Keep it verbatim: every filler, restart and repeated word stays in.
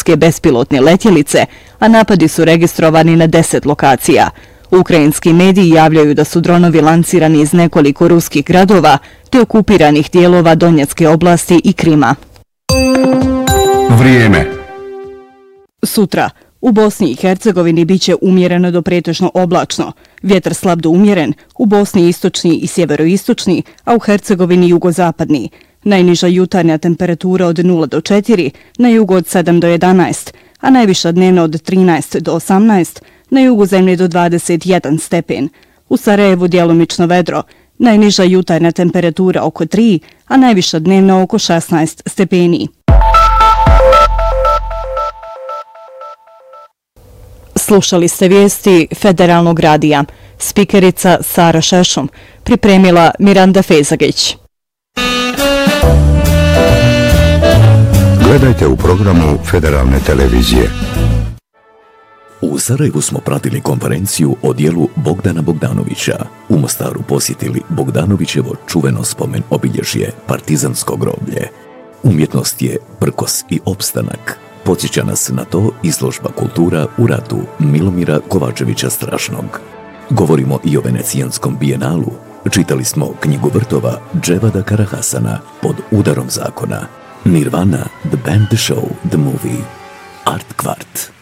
ruske bespilotne letjelice, a napadi su registrovani na deset lokacija. Ukrajinski mediji javljaju da su dronovi lancirani iz nekoliko ruskih gradova te okupiranih dijelova Donjecke oblasti i Krima. Vrijeme. Sutra. U Bosni i Hercegovini biće umjereno do pretežno oblačno. Vjetar slab do umjeren, u Bosni istočni i sjeveroistočni, a u Hercegovini jugozapadni. Najniža jutarnja temperatura od nula do četiri, na jugu od sedam do jedanaest, a najviša dnevna od trinaest do osamnaest, na jugu zemlje do dvadeset jedan stepen. U Sarajevu djelomično vedro, najniža jutarnja temperatura oko tri, a najviša dnevna oko šesnaest stepeni. Slušali ste vijesti Federalnog radija. Spikerica Sara Šešum, pripremila Miranda Fezagić. Gledajte u programu Federalne televizije. U Sarajevu smo pratili konferenciju o dijelu Bogdana Bogdanovića. U Mostaru posjetili Bogdanovićevo čuveno spomen obilježje Partizansko groblje. Umjetnost je prkos i opstanak. Podsjeća nas na to izložba Kultura u ratu Milomira Kovačevića Strašnog. Govorimo i o Venecijanskom bijenalu. Čitali smo knjigu vrtova Dževada Karahasana Pod udarom zakona. Nirvana, The Band, The Show, The Movie. Art Kvart.